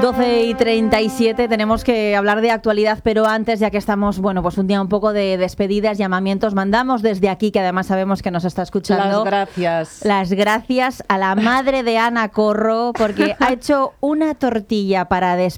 12:37, tenemos que hablar de actualidad, pero antes, ya que estamos, pues un día un poco de despedidas, llamamientos, mandamos desde aquí, que además sabemos que nos está escuchando, las gracias a la madre de Ana Corro, porque ha hecho una tortilla para despedir